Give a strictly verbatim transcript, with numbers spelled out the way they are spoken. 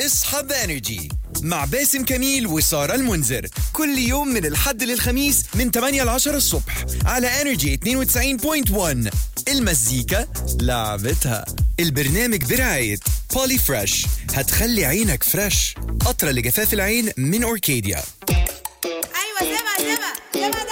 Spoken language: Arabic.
اصحى بانرجي مع باسم كميل وسارة المنذر كل يوم من الحد للخميس من ثمانية ل عشرة الصبح على انرجي اثنين وتسعين فاصلة واحد. المزيكا لعبتها. البرنامج برعاية بولي فريش، هتخلي عينك فريش. قطرة لجفاف العين من أوركيديا. ايوه سيبها سيبها سيبها.